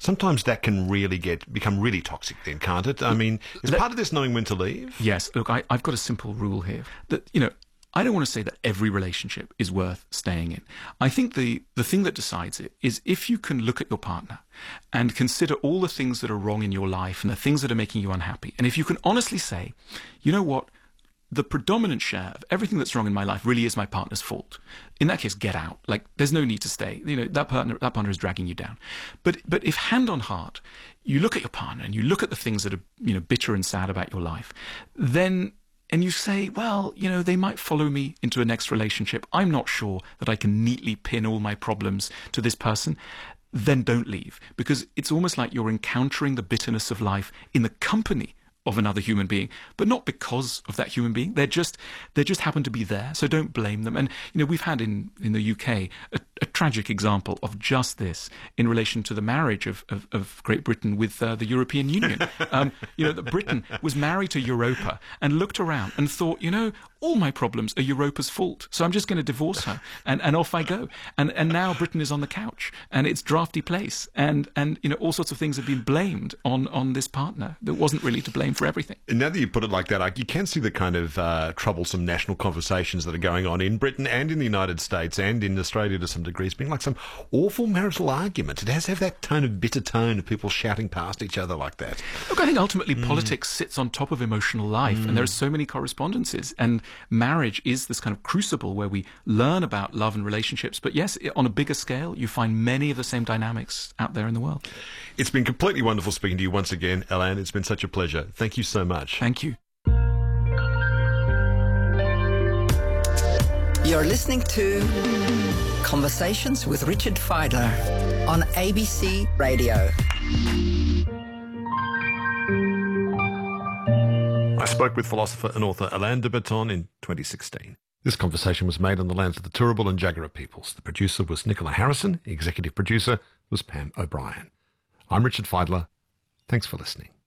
sometimes that can really become really toxic then, can't it? I mean, is part of this knowing when to leave? Yes. Look, I've got a simple rule here that, I don't want to say that every relationship is worth staying in. I think the thing that decides it is if you can look at your partner and consider all the things that are wrong in your life and the things that are making you unhappy. And if you can honestly say, you know what, the predominant share of everything that's wrong in my life really is my partner's fault. In that case, get out. Like, there's no need to stay. That partner is dragging you down. But if hand on heart, you look at your partner and you look at the things that are, bitter and sad about your life, and you say, well, they might follow me into a next relationship. I'm not sure that I can neatly pin all my problems to this person. Then don't leave, because it's almost like you're encountering the bitterness of life in the company of another human being, but not because of that human being. They just happen to be there, so don't blame them. And we've had in the UK a tragic example of just this in relation to the marriage of Great Britain with the European Union. That Britain was married to Europa and looked around and thought, all my problems are Europa's fault, so I'm just going to divorce her, and off I go. And now Britain is on the couch, and it's drafty place, and all sorts of things have been blamed on this partner that wasn't really to blame for everything. And now that you put it like that, you can see the kind of troublesome national conversations that are going on in Britain and in the United States and in Australia to some degree. It's been like some awful marital argument. It has to have that tone of bitter tone of people shouting past each other like that. Look, I think ultimately politics sits on top of emotional life, and there are so many correspondences, and marriage is this kind of crucible where we learn about love and relationships. But yes, on a bigger scale, you find many of the same dynamics out there in the world. It's been completely wonderful speaking to you once again, Alain. It's been such a pleasure. Thank you so much. Thank you. You're listening to Conversations with Richard Fidler on ABC Radio. I spoke with philosopher and author Alain de Botton in 2016. This conversation was made on the lands of the Turrbal and Jagera peoples. The producer was Nicola Harrison. The executive producer was Pam O'Brien. I'm Richard Fidler. Thanks for listening.